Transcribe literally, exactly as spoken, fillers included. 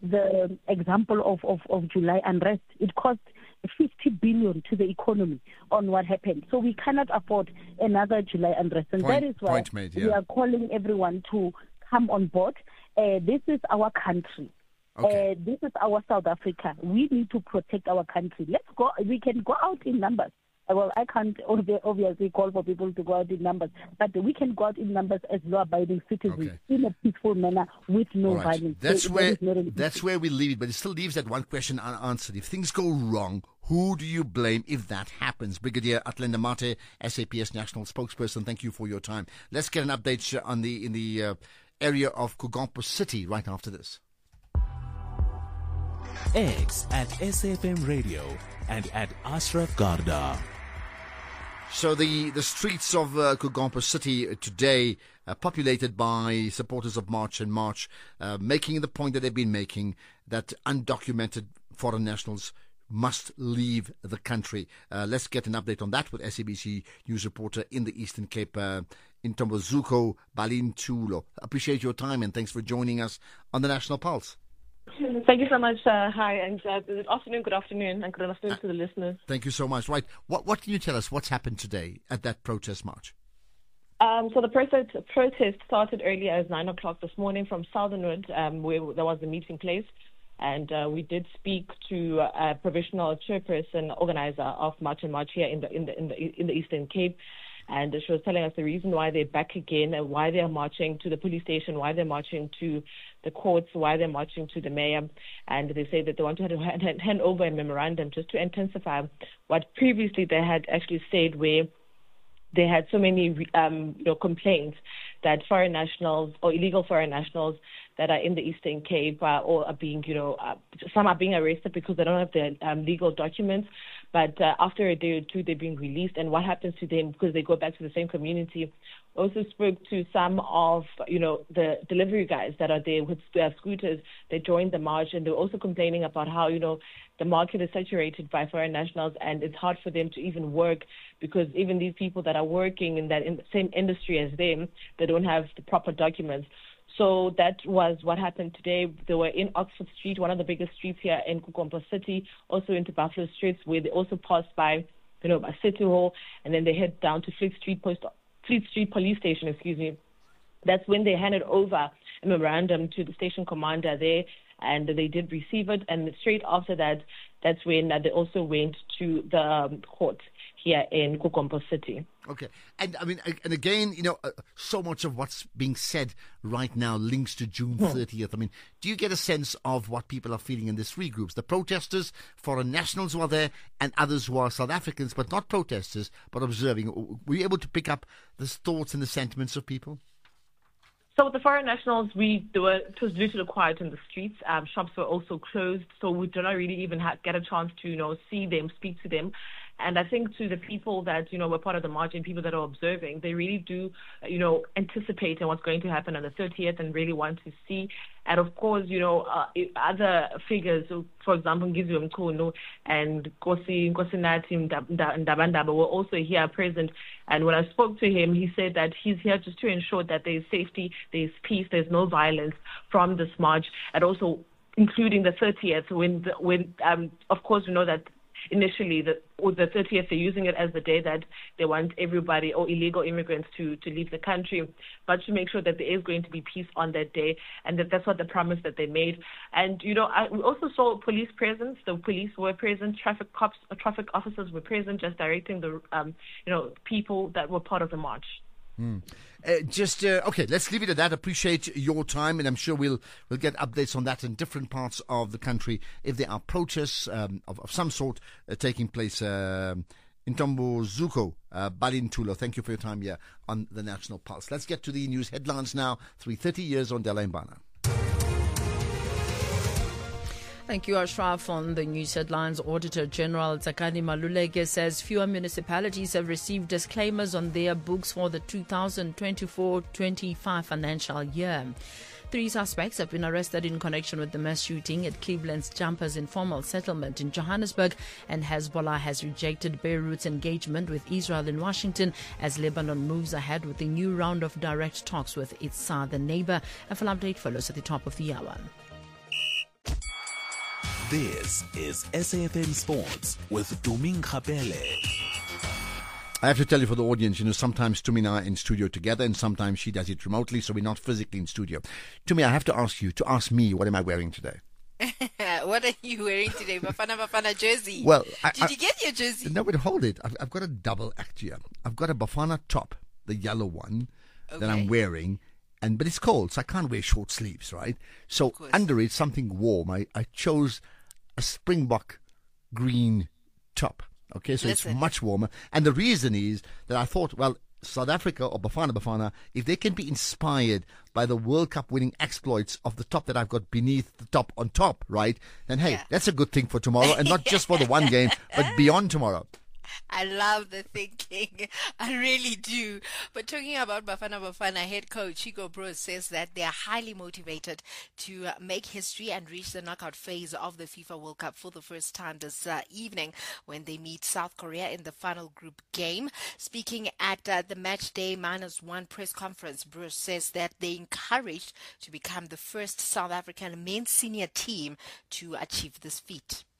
the example of, of, of July unrest. It cost fifty billion to the economy on what happened. So we cannot afford another July unrest. And point, that is why made, yeah. we are calling everyone to come on board. Uh, this is our country. Okay. Uh, this is our South Africa. We need to protect our country. Let's go. We can go out in numbers. Well, I can't obviously call for people to go out in numbers, but we can go out in numbers as law-abiding citizens okay. in a peaceful manner with no right. violence. That's so where that that's where we leave it, but it still leaves that one question unanswered. If things go wrong, who do you blame if that happens? Brigadier Athlenda Mathe, S A P S National Spokesperson, thank you for your time. Let's get an update on the in the uh, area of Kugompo City right after this. X at S F M Radio and at Ashraf Garda. So the, the streets of uh, Kugompo City today uh, populated by supporters of March and March, uh, making the point that they've been making that undocumented foreign nationals must leave the country. Uh, let's get an update on that with S A B C News reporter in the Eastern Cape, uh, Ntombozuko Balintulo. Appreciate your time and thanks for joining us on the National Pulse. Thank you so much. Uh, hi, and uh, good afternoon, good afternoon, and good afternoon uh, to the listeners. Thank you so much. Right. What What can you tell us? What's happened today at that protest march? Um, so the protest, protest started earlier as nine o'clock this morning from Southernwood, um, where there was a meeting place. And uh, we did speak to a provisional chairperson, organizer of March and March here in the in the in the in the Eastern Cape. And she was telling us the reason why they're back again and why they're marching to the police station, why they're marching to the courts, why they're marching to the mayor. And they say that they want to hand, hand over a memorandum just to intensify what previously they had actually said, where they had so many um, you know, complaints that foreign nationals or illegal foreign nationals that are in the Eastern Cape uh, or are being, you know, uh, some are being arrested because they don't have their um, legal documents. But uh, after a day or two, they're being released. And what happens to them because they go back to the same community? Also spoke to some of, you know, the delivery guys that are there with their scooters. They joined the march, and they're also complaining about how, you know, the market is saturated by foreign nationals, and it's hard for them to even work because even these people that are working in that in the same industry as them, they don't have the proper documents. So that was what happened today. They were in Oxford Street, one of the biggest streets here in Kugompo City, also into Buffalo Streets, where they also passed by, you know, by City Hall, and then they head down to Fleet Street Post, Fleet Street Police Station, excuse me. That's when they handed over a memorandum to the station commander there, and they did receive it. And straight after that, that's when uh, they also went to the um, court here in Kugompo City. Okay. And I mean, and again, you know, uh, so much of what's being said right now links to June thirtieth. I mean, do you get a sense of what people are feeling in these three groups? The protesters, foreign nationals who are there, and others who are South Africans, but not protesters, but observing. Were you able to pick up the thoughts and the sentiments of people? So with the foreign nationals, we there were, it was due to the quiet in the streets. Um, shops were also closed, so we did not really even ha- get a chance to, you know, see them, speak to them. And I think to the people that, you know, were part of the march and people that are observing, they really do, you know, anticipate on what's going to happen on the thirtieth and really want to see. And of course, you know, uh, other figures, so for example, Ngizwe Mkhono and Nkosi Nkosinathi Ndabandaba were also here present. And when I spoke to him, he said that he's here just to ensure that there's safety, there's peace, there's no violence from this march, and also including the thirtieth, when, the, when um, of course, we know that initially, the, or the thirtieth, they're using it as the day that they want everybody or illegal immigrants to, to leave the country, but to make sure that there is going to be peace on that day, and that that's what the promise that they made. And, you know, I, we also saw police presence. The police were present, traffic cops, uh, traffic officers were present, just directing the, um, you know, people that were part of the march. Hmm. Uh, just uh, okay, let's leave it at that. Appreciate your time, and I'm sure we'll we'll get updates on that in different parts of the country if there are protests um, of, of some sort uh, taking place. Uh, Ntombozuko uh, Balintulo, thank you for your time here on the National Pulse. Let's get to the news headlines now. three thirty years on Dela Mbana. Thank you, Ashraf. On the news headlines, Auditor General Tsakani Maluleke says fewer municipalities have received disclaimers on their books for the two thousand twenty-four twenty-five financial year. Three suspects have been arrested in connection with the mass shooting at Cleveland's Jumpers Informal Settlement in Johannesburg, and Hezbollah has rejected Beirut's engagement with Israel in Washington as Lebanon moves ahead with a new round of direct talks with its southern neighbor. A full update follows at the top of the hour. This is S A F M Sports with Tumi Nkgapele. I have to tell you for the audience, you know, sometimes Tumi and I are in studio together and sometimes she does it remotely, so we're not physically in studio. Tumi, I have to ask you, to ask me, what am I wearing today? What are you wearing today? Bafana Bafana jersey. Well, I, Did I, you get your jersey? No, but hold it. I've, I've got a double act here. I've got a Bafana top, the yellow one, Okay. that I'm wearing, and but it's cold, so I can't wear short sleeves, right? So under it, something warm. I, I chose a Springbok green top. Okay, so Listen. it's much warmer. And the reason is that I thought, well, South Africa or Bafana Bafana, if they can be inspired by the World Cup winning exploits of the top that I've got beneath the top on top, right, then hey, Yeah. that's a good thing for tomorrow, and not just for the one game, but beyond tomorrow. I love the thinking. I really do. But talking about Bafana Bafana, head coach Chico Bruce says that they are highly motivated to uh, make history and reach the knockout phase of the FIFA World Cup for the first time this uh, evening when they meet South Korea in the final group game. Speaking at uh, the match day minus one press conference, Bruce says that they're encouraged to become the first South African men's senior team to achieve this feat.